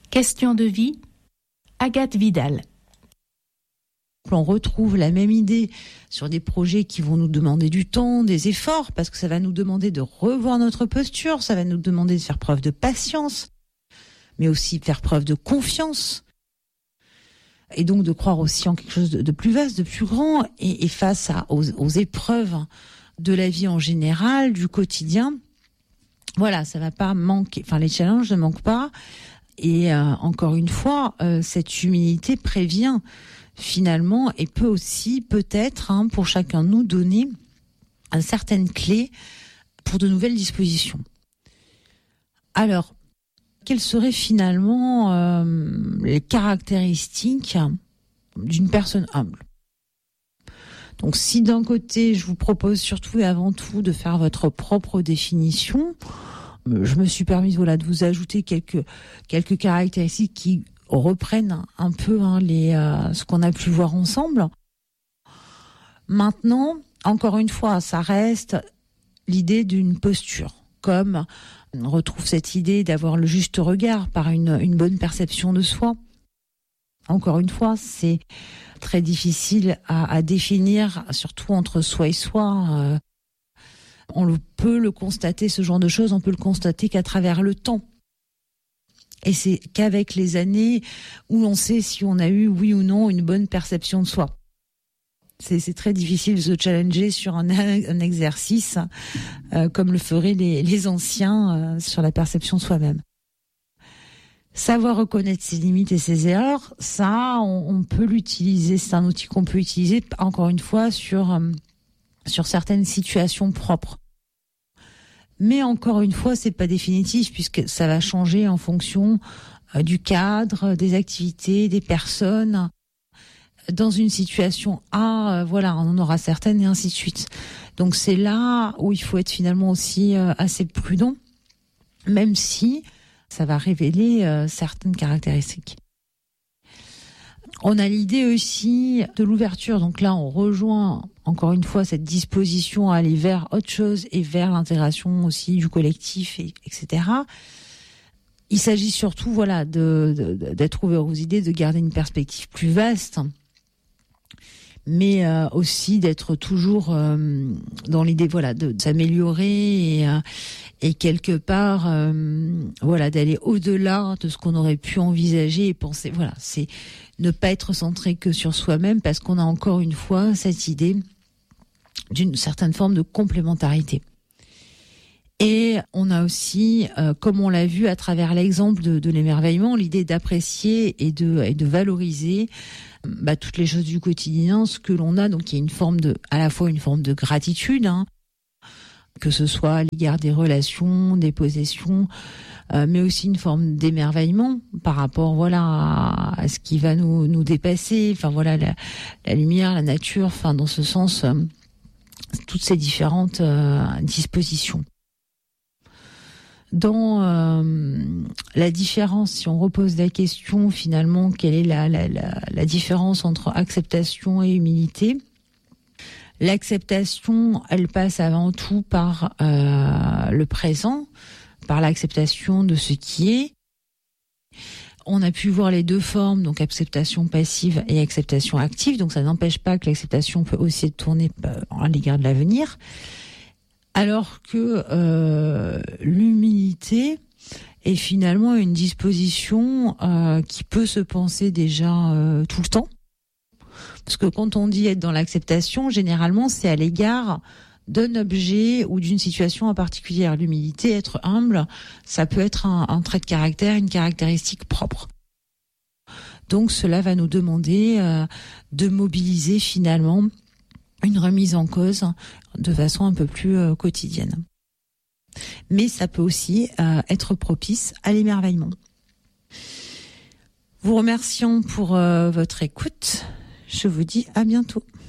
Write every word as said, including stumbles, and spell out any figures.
Question de vie, Agathe Vidal. On retrouve la même idée sur des projets qui vont nous demander du temps, des efforts, parce que ça va nous demander de revoir notre posture, ça va nous demander de faire preuve de patience, mais aussi faire preuve de confiance, et donc de croire aussi en quelque chose de, de plus vaste, de plus grand, et, et face à, aux, aux épreuves de la vie en général, du quotidien, voilà, ça va pas manquer, enfin les challenges ne manquent pas. Et euh, encore une fois, euh, cette humilité prévient finalement et peut aussi peut-être hein, pour chacun de nous donner une certaine clé pour de nouvelles dispositions. Alors, quelles seraient finalement euh, les caractéristiques d'une personne humble ? Donc si d'un côté, je vous propose surtout et avant tout de faire votre propre définition, je me suis permis voilà, de vous ajouter quelques, quelques caractéristiques qui reprennent un peu hein, les, euh, ce qu'on a pu voir ensemble. Maintenant, encore une fois, ça reste l'idée d'une posture, comme on retrouve cette idée d'avoir le juste regard par une, une bonne perception de soi. Encore une fois, c'est très difficile à, à définir, surtout entre soi et soi. Euh, on le, peut le constater, ce genre de choses, on peut le constater qu'à travers le temps. Et c'est qu'avec les années où l'on sait si on a eu, oui ou non, une bonne perception de soi. C'est, c'est très difficile de se challenger sur un, un exercice euh, comme le feraient les, les anciens euh, sur la perception de soi-même. Savoir reconnaître ses limites et ses erreurs, ça, on, on peut l'utiliser. C'est un outil qu'on peut utiliser, encore une fois, sur, euh, sur certaines situations propres. Mais encore une fois, c'est pas définitif puisque ça va changer en fonction euh, du cadre, des activités, des personnes. Dans une situation A, euh, voilà, on en aura certaines et ainsi de suite. Donc c'est là où il faut être finalement aussi euh, assez prudent, même si ça va révéler euh, certaines caractéristiques. On a l'idée aussi de l'ouverture. Donc là, on rejoint encore une fois cette disposition à aller vers autre chose et vers l'intégration aussi du collectif, et, etc. Il s'agit surtout, voilà, de, de, d'être ouvert aux idées, de garder une perspective plus vaste, mais euh, aussi d'être toujours euh, dans l'idée, voilà, de, de s'améliorer et, euh, et quelque part, euh, voilà, d'aller au-delà de ce qu'on aurait pu envisager et penser. Voilà, c'est ne pas être centré que sur soi-même parce qu'on a encore une fois cette idée d'une certaine forme de complémentarité. Et on a aussi, euh, comme on l'a vu à travers l'exemple de, de l'émerveillement, l'idée d'apprécier et de, et de valoriser bah, toutes les choses du quotidien, ce que l'on a. Donc il y a une forme de, à la fois une forme de gratitude, hein, que ce soit à l'égard des relations, des possessions, euh, mais aussi une forme d'émerveillement par rapport, voilà, à, à ce qui va nous, nous dépasser. Enfin voilà, la, la lumière, la nature. Enfin dans ce sens, euh, toutes ces différentes euh, dispositions. Dans euh, la différence, si on repose la question finalement, quelle est la, la, la, la différence entre acceptation et humilité ? L'acceptation, elle passe avant tout par euh, le présent, par l'acceptation de ce qui est. On a pu voir les deux formes, donc acceptation passive et acceptation active, donc ça n'empêche pas que l'acceptation peut aussi être tournée à l'égard de l'avenir. Alors que euh, l'humilité est finalement une disposition euh, qui peut se penser déjà euh, tout le temps. Parce que quand on dit être dans l'acceptation, généralement, c'est à l'égard d'un objet ou d'une situation en particulier. L'humilité, être humble, ça peut être un, un trait de caractère, une caractéristique propre. Donc cela va nous demander euh, de mobiliser finalement une remise en cause de façon un peu plus euh, quotidienne. Mais ça peut aussi euh, être propice à l'émerveillement. Vous remercions pour euh, votre écoute. Je vous dis à bientôt.